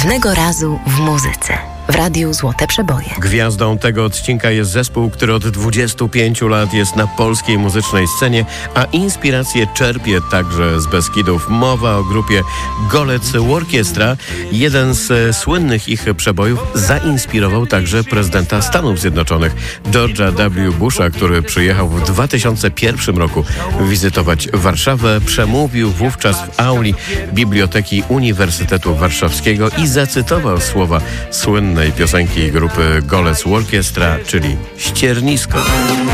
Pewnego razu w muzyce. W Radiu Złote Przeboje. Gwiazdą tego odcinka jest zespół, który od 25 lat jest na polskiej muzycznej scenie, a inspiracje czerpie także z Beskidów. Mowa o grupie Golec Orkiestra. Jeden z słynnych ich przebojów zainspirował także prezydenta Stanów Zjednoczonych, George'a W. Busha, który przyjechał w 2001 roku wizytować Warszawę. Przemówił wówczas w auli Biblioteki Uniwersytetu Warszawskiego i zacytował słowa słynnej piosenki grupy Golec Orkiestra, czyli Ściernisko.